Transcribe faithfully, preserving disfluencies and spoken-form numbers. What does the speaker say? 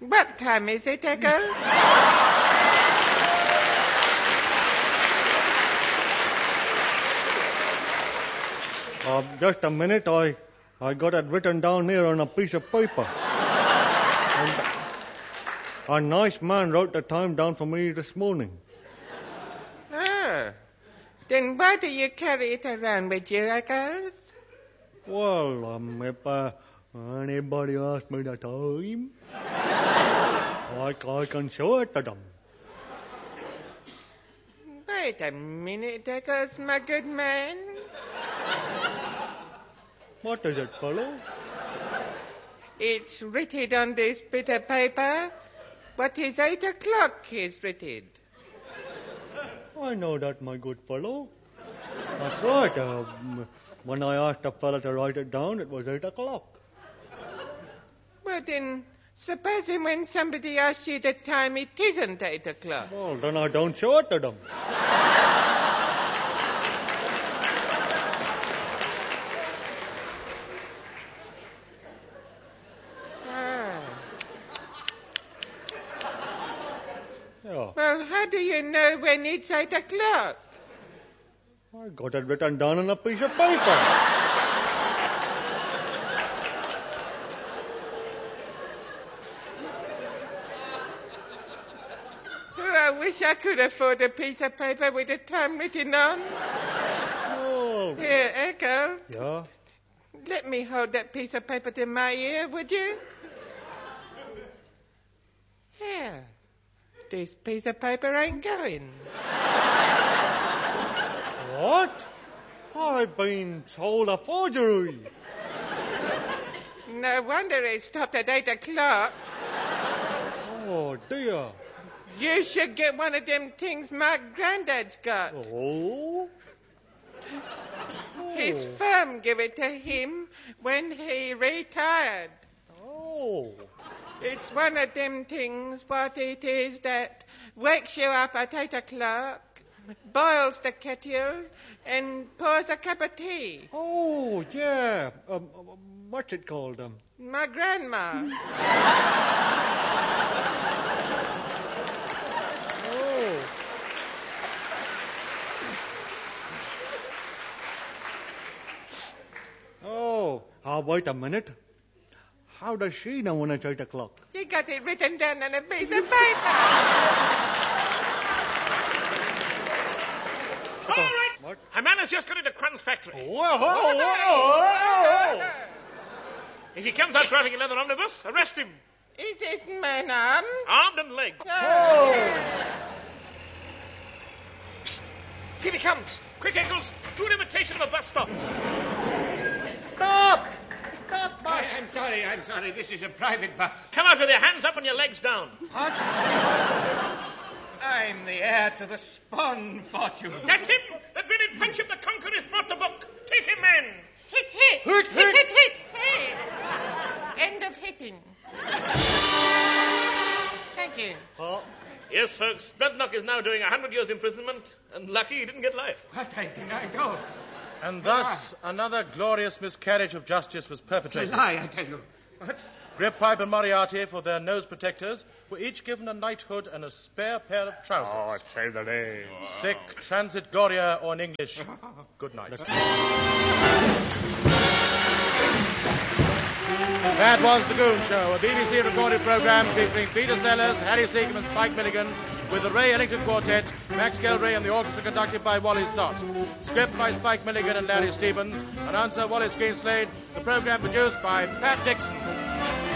What time is it, Echo? Uh, just a minute, I I got it written down here on a piece of paper. And a nice man wrote the time down for me this morning. Oh. Then why do you carry it around with you, Echo? Well, um, if uh, anybody asks me the time, I, I can show it to them. Wait a minute, Echoes, my good man. What is it, fellow? It's written on this bit of paper. What is eight o'clock is written. I know that, my good fellow. That's right. Uh, when I asked the fellow to write it down, it was eight o'clock. Well, then, supposing when somebody asks you the time, it isn't eight o'clock. Well, then I don't show it to them. Well, how do you know when it's eight o'clock? I got it written down on a piece of paper. Oh, I wish I could afford a piece of paper with the time written on. Oh. Here, Echo. Yeah? Let me hold that piece of paper to my ear, would you? Here. This piece of paper ain't going. What? I've been told a forgery. No wonder it stopped at eight o'clock. Oh, dear. You should get one of them things my granddad's got. Oh? His firm gave it to him when he retired. Oh. It's one of them things, what it is, that wakes you up at eight o'clock, boils the kettle, and pours a cup of tea. Oh, yeah. Um, what's it called? Um? My grandma. Oh. Oh. Ah, wait a minute. How does she know when it's eight o'clock? She got it written down on a piece of paper. All right. What? A man has just got into Crun's factory. Whoa, whoa, whoa, whoa. If he comes out driving a leather omnibus, arrest him. Is this man armed? Armed and legged. Oh. Psst. Here he comes. Quick, Eccles. Do an imitation of a bus stop. Stop! Stop, bus. I, I'm sorry, I'm sorry. This is a private bus. Come out with your hands up and your legs down. What? I'm the heir to the Spon fortune. That's him. The dreaded friendship the conquerors brought to book. Take him, men. Hit, hit. Hit, hit. Hit, hit, hit. End of hitting. Thank you. Oh. Yes, folks. Bloodnock is now doing a hundred years imprisonment, and lucky he didn't get life. What I deny don't. And thus, another glorious miscarriage of justice was It's a perpetrated. lie, I tell you. What? Grip Pipe and Moriarty, for their nose protectors, were each given a knighthood and a spare pair of trousers. save the day. Sic transit gloria, or in English, good night. That was The Goon Show, a B B C recorded programme featuring Peter Sellers, Harry Seacombe and Spike Milligan, with the Ray Ellington Quartet, Max Gelray and the orchestra conducted by Wally Stott. Script by Spike Milligan and Larry Stevens. Announcer Wallace Greenslade. The programme produced by Pat Dixon.